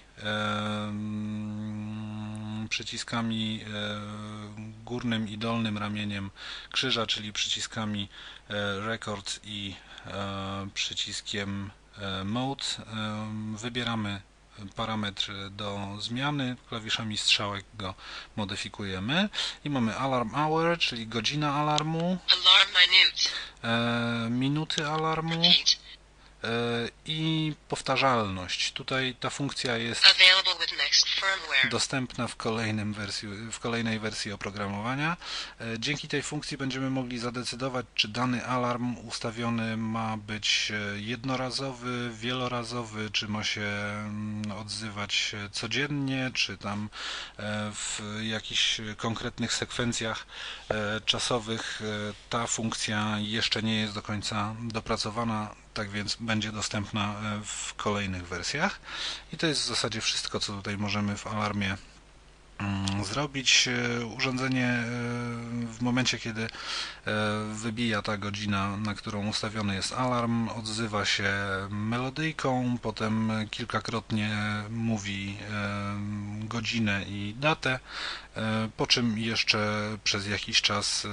[SPEAKER 4] górnym i dolnym ramieniem krzyża, czyli przyciskami Record i przyciskiem Mode, wybieramy parametr do zmiany, klawiszami strzałek go modyfikujemy i mamy Alarm Hour, czyli godzina alarmu,
[SPEAKER 5] Alarm minute.
[SPEAKER 4] minuty alarmu
[SPEAKER 5] Repeat.
[SPEAKER 4] i powtarzalność. Tutaj ta funkcja jest
[SPEAKER 5] Available with next firmware.
[SPEAKER 4] dostępna w kolejnej wersji oprogramowania. Dzięki tej funkcji będziemy mogli zadecydować, czy dany alarm ustawiony ma być jednorazowy, wielorazowy, czy ma się odzywać codziennie, czy tam w jakichś konkretnych sekwencjach czasowych. Ta funkcja jeszcze nie jest do końca dopracowana, tak więc będzie dostępna w kolejnych wersjach. I to jest w zasadzie wszystko, co tutaj możemy w alarmie zrobić. Urządzenie w momencie, kiedy wybija ta godzina, na którą ustawiony jest alarm, odzywa się melodyjką, potem kilkakrotnie mówi godzinę i datę, po czym jeszcze przez jakiś czas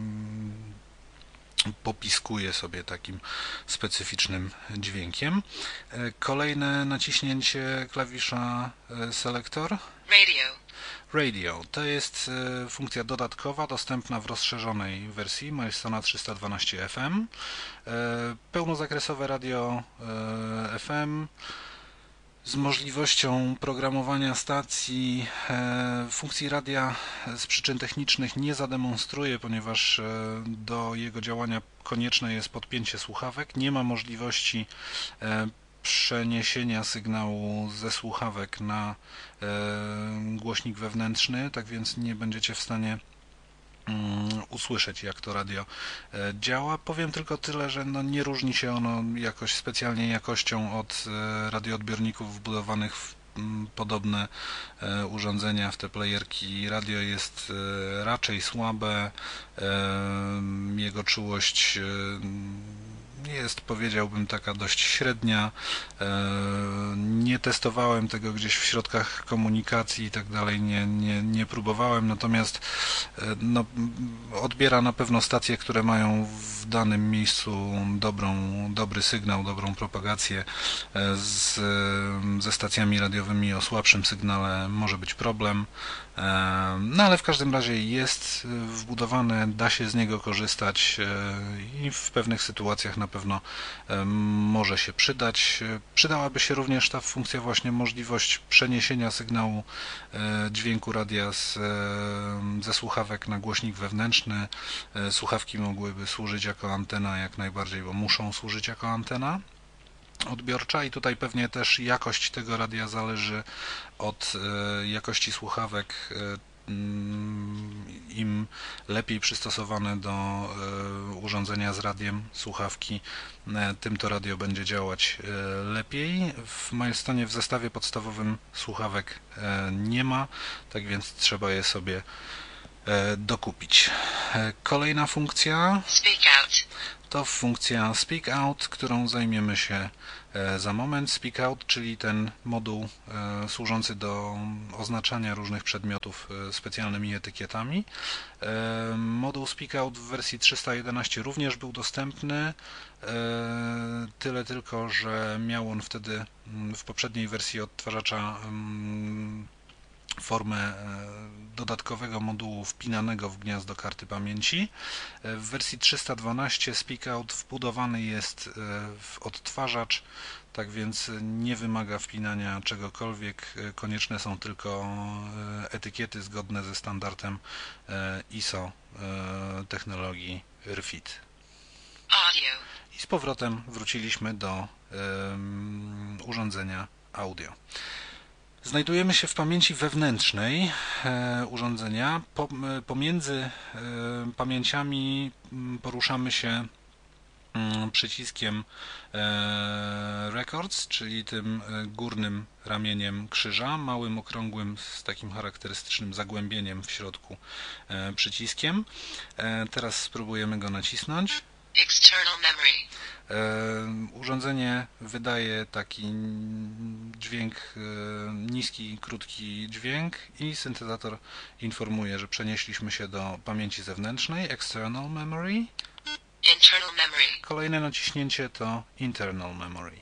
[SPEAKER 4] popiskuje sobie takim specyficznym dźwiękiem. Kolejne naciśnięcie klawisza Selector. Radio to jest funkcja dodatkowa, dostępna w rozszerzonej wersji Milestone'a 312 FM. Pełnozakresowe radio FM z możliwością programowania stacji. Funkcji radia z przyczyn technicznych nie zademonstruję, ponieważ do jego działania konieczne jest podpięcie słuchawek. Nie ma możliwości przeniesienia sygnału ze słuchawek na głośnik wewnętrzny, tak więc nie będziecie w stanie usłyszeć, jak to radio działa. Powiem tylko tyle, że nie różni się ono jakoś specjalnie jakością od radioodbiorników wbudowanych w podobne urządzenia, w te playerki. Radio jest raczej słabe, jego czułość jest, powiedziałbym, taka dość średnia. Nie testowałem tego gdzieś w środkach komunikacji i tak dalej, nie próbowałem, natomiast odbiera na pewno stacje, które mają w danym miejscu dobry sygnał, dobrą propagację. Ze stacjami radiowymi o słabszym sygnale może być problem, ale w każdym razie jest wbudowane, da się z niego korzystać i w pewnych sytuacjach na pewno może się przydać. Przydałaby się również ta funkcja, właśnie możliwość przeniesienia sygnału dźwięku radia ze słuchawek na głośnik wewnętrzny. Słuchawki mogłyby służyć jako antena jak najbardziej, bo muszą służyć jako antena odbiorcza i tutaj pewnie też jakość tego radia zależy od jakości słuchawek im lepiej przystosowane do urządzenia z radiem, słuchawki, tym to radio będzie działać lepiej. W Milestone'ie w zestawie podstawowym słuchawek nie ma, tak więc trzeba je sobie dokupić. Kolejna funkcja to funkcja Speak Out, którą zajmiemy się za moment. Speak Out, czyli ten moduł służący do oznaczania różnych przedmiotów specjalnymi etykietami. Moduł Speak Out w wersji 311 również był dostępny, tyle tylko, że miał on wtedy w poprzedniej wersji odtwarzacza formę dodatkowego modułu wpinanego w gniazdo karty pamięci. W wersji 312 Speak Out wbudowany jest w odtwarzacz, tak więc nie wymaga wpinania czegokolwiek. Konieczne są tylko etykiety zgodne ze standardem ISO technologii RFID. I z powrotem wróciliśmy do urządzenia audio. Znajdujemy się w pamięci wewnętrznej urządzenia. Pomiędzy pamięciami poruszamy się przyciskiem Records, czyli tym górnym ramieniem krzyża, małym, okrągłym, z takim charakterystycznym zagłębieniem w środku przyciskiem. Teraz spróbujemy go nacisnąć.
[SPEAKER 5] External memory.
[SPEAKER 4] Urządzenie wydaje taki dźwięk, niski, krótki dźwięk i syntezator informuje, że przenieśliśmy się do pamięci zewnętrznej, external memory.
[SPEAKER 5] Internal memory.
[SPEAKER 4] Kolejne naciśnięcie to internal memory.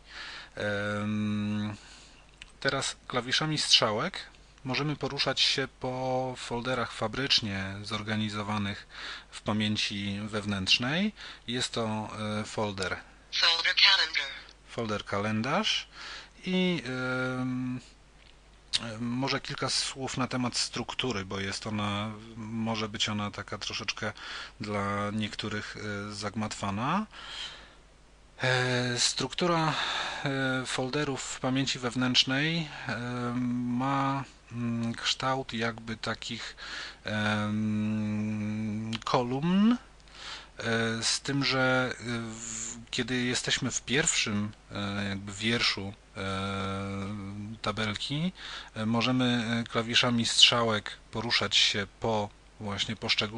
[SPEAKER 4] Teraz klawiszami strzałek możemy poruszać się po folderach fabrycznie zorganizowanych w pamięci wewnętrznej. Jest to folder kalendarz i może kilka słów na temat struktury, bo może być ona taka troszeczkę dla niektórych zagmatwana. Struktura folderów w pamięci wewnętrznej ma kształt jakby takich kolumn, z tym, że kiedy jesteśmy w pierwszym jakby wierszu tabelki, możemy klawiszami strzałek poruszać się po właśnie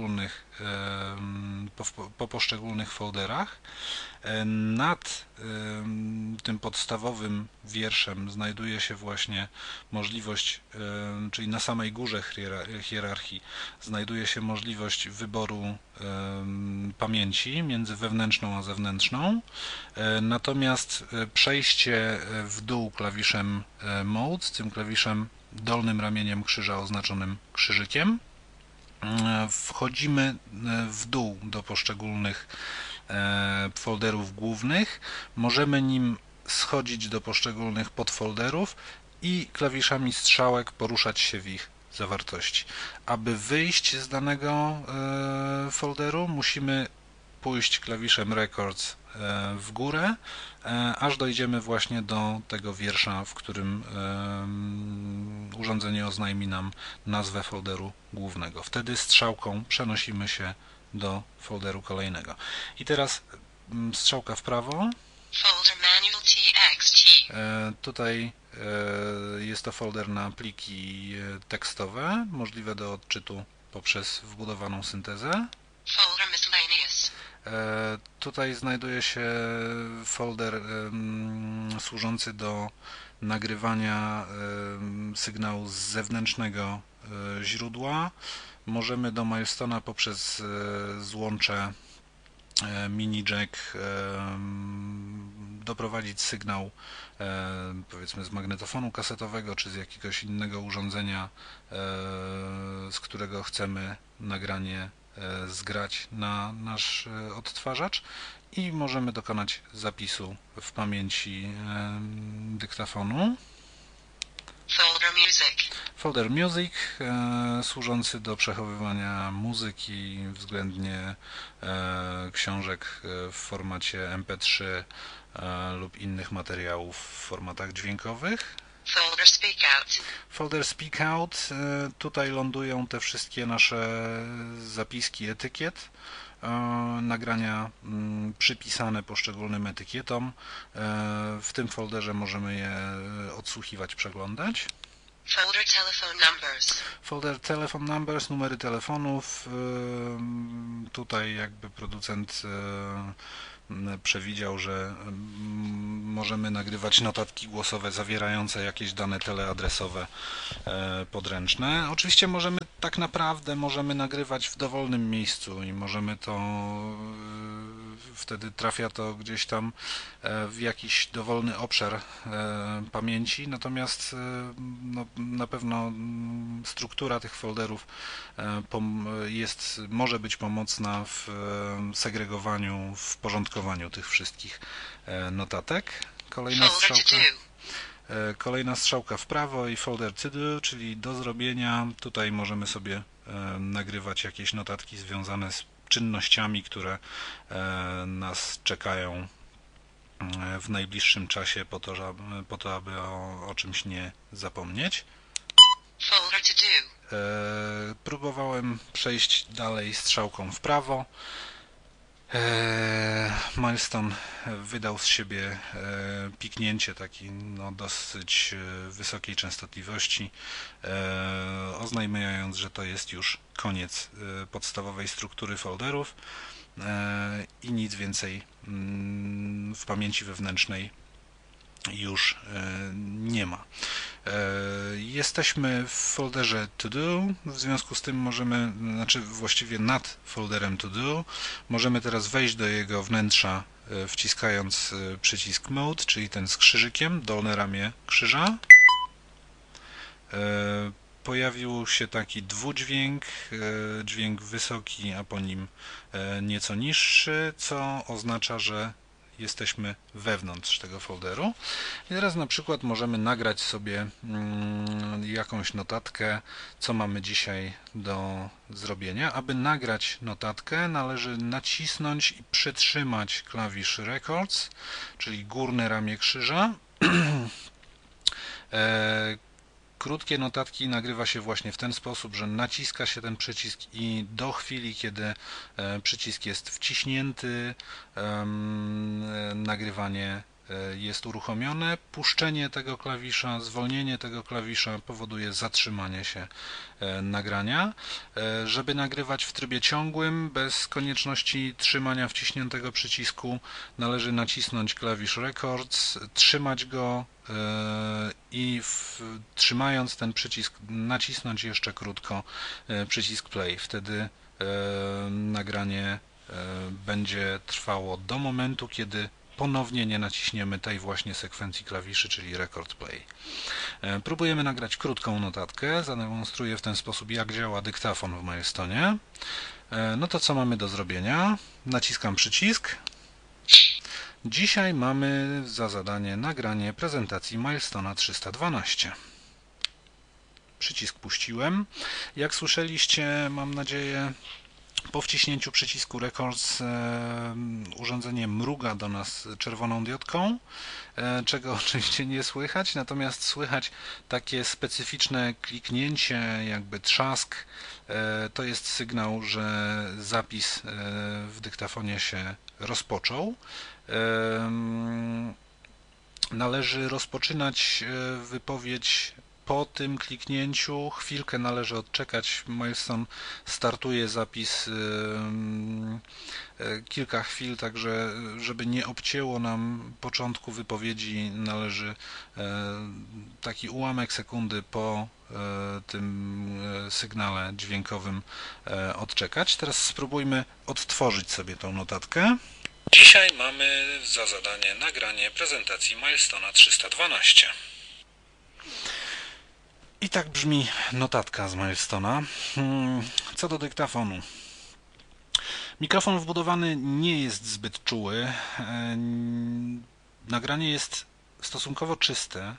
[SPEAKER 4] po poszczególnych folderach. Nad tym podstawowym wierszem znajduje się właśnie możliwość, czyli na samej górze hierarchii znajduje się możliwość wyboru pamięci między wewnętrzną a zewnętrzną. Natomiast przejście w dół klawiszem Mode, z tym klawiszem dolnym ramieniem krzyża oznaczonym krzyżykiem, wchodzimy w dół do poszczególnych folderów głównych, możemy nim schodzić do poszczególnych podfolderów i klawiszami strzałek poruszać się w ich zawartości. Aby wyjść z danego folderu, musimy pójść klawiszem Records w górę, aż dojdziemy właśnie do tego wiersza, w którym urządzenie oznajmi nam nazwę folderu głównego. Wtedy strzałką przenosimy się do folderu kolejnego. I teraz strzałka w prawo.
[SPEAKER 5] Folder manual txt.
[SPEAKER 4] Tutaj jest to folder na pliki tekstowe, możliwe do odczytu poprzez wbudowaną syntezę.
[SPEAKER 5] Folder miscellaneous.
[SPEAKER 4] Tutaj znajduje się folder służący do nagrywania sygnału z zewnętrznego źródła. Możemy do Milestone'a poprzez złącze mini jack doprowadzić sygnał powiedzmy z magnetofonu kasetowego czy z jakiegoś innego urządzenia, z którego chcemy nagranie zgrać na nasz odtwarzacz i możemy dokonać zapisu w pamięci dyktafonu. Folder Music służący do przechowywania muzyki, względnie książek w formacie MP3 lub innych materiałów w formatach dźwiękowych.
[SPEAKER 5] Folder Speak Out.
[SPEAKER 4] Folder Speak Out, tutaj lądują te wszystkie nasze zapiski etykiet, nagrania przypisane poszczególnym etykietom. W tym folderze możemy je odsłuchiwać, przeglądać.
[SPEAKER 5] Folder Telephone Numbers.
[SPEAKER 4] Folder Telephone Numbers, numery telefonów. Tutaj jakby producent przewidział, że możemy nagrywać notatki głosowe zawierające jakieś dane teleadresowe podręczne. Oczywiście tak naprawdę możemy nagrywać w dowolnym miejscu i możemy to wtedy trafia to gdzieś tam w jakiś dowolny obszar pamięci, natomiast no, na pewno struktura tych folderów może być pomocna w segregowaniu, w porządkowaniu tych wszystkich notatek. Kolejna strzałka w prawo i folder to do, czyli do zrobienia. Tutaj możemy sobie nagrywać jakieś notatki związane z czynnościami, które nas czekają w najbliższym czasie po to, aby o czymś nie zapomnieć.
[SPEAKER 5] Folder to do.
[SPEAKER 4] Próbowałem przejść dalej strzałką w prawo. Milestone wydał z siebie piknięcie taki dosyć wysokiej częstotliwości, oznajmiając, że to jest już koniec podstawowej struktury folderów i nic więcej w pamięci wewnętrznej już nie ma. Jesteśmy w folderze To Do, w związku z tym właściwie nad folderem To Do, możemy teraz wejść do jego wnętrza, wciskając przycisk Mode, czyli ten z krzyżykiem, dolne ramię krzyża. Pojawił się taki dwudźwięk, dźwięk wysoki, a po nim nieco niższy, co oznacza, że jesteśmy wewnątrz tego folderu. I teraz na przykład możemy nagrać sobie jakąś notatkę, co mamy dzisiaj do zrobienia. Aby nagrać notatkę, należy nacisnąć i przytrzymać klawisz Records, czyli górne ramię krzyża. Krótkie notatki nagrywa się właśnie w ten sposób, że naciska się ten przycisk i do chwili, kiedy przycisk jest wciśnięty, nagrywanie jest uruchomione. Puszczenie tego klawisza, zwolnienie tego klawisza powoduje zatrzymanie się nagrania. Żeby nagrywać w trybie ciągłym, bez konieczności trzymania wciśniętego przycisku, należy nacisnąć klawisz Records, trzymać go i trzymając ten przycisk nacisnąć jeszcze krótko przycisk Play. Wtedy nagranie będzie trwało do momentu, kiedy ponownie nie naciśniemy tej właśnie sekwencji klawiszy, czyli Record Play. Próbujemy nagrać krótką notatkę. Zademonstruję w ten sposób, jak działa dyktafon w Milestone'ie. No to co mamy do zrobienia? Naciskam przycisk. Dzisiaj mamy za zadanie nagranie prezentacji Milestone'a 312. Przycisk puściłem. Jak słyszeliście, mam nadzieję, po wciśnięciu przycisku Records urządzenie mruga do nas czerwoną diodką, czego oczywiście nie słychać, natomiast słychać takie specyficzne kliknięcie, jakby trzask. To jest sygnał, że zapis w dyktafonie się rozpoczął. Należy rozpoczynać wypowiedź po tym kliknięciu, chwilkę należy odczekać. Milestone startuje zapis kilka chwil, także żeby nie obcięło nam początku wypowiedzi, należy taki ułamek sekundy po tym sygnale dźwiękowym odczekać. Teraz spróbujmy odtworzyć sobie tą notatkę. Dzisiaj mamy za zadanie nagranie prezentacji Milestone'a 312. I tak brzmi notatka z Milestone'a. Co do dyktafonu. Mikrofon wbudowany nie jest zbyt czuły. Nagranie jest stosunkowo czyste.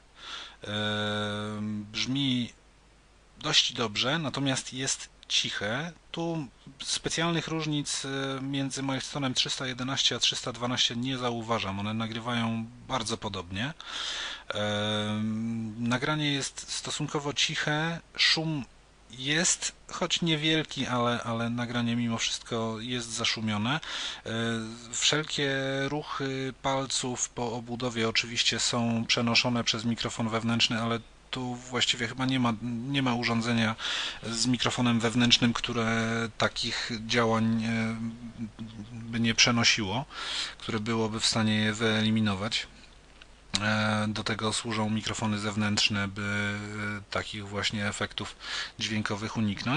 [SPEAKER 4] Brzmi dość dobrze, natomiast jest ciche. Tu specjalnych różnic między Milestone'em 311 a 312 nie zauważam. One nagrywają bardzo podobnie. Nagranie jest stosunkowo ciche, szum jest, choć niewielki, ale nagranie mimo wszystko jest zaszumione. Wszelkie ruchy palców po obudowie oczywiście są przenoszone przez mikrofon wewnętrzny, ale tu właściwie chyba nie ma urządzenia z mikrofonem wewnętrznym, które takich działań by nie przenosiło, które byłoby w stanie je wyeliminować. Do tego służą mikrofony zewnętrzne, by takich właśnie efektów dźwiękowych uniknąć.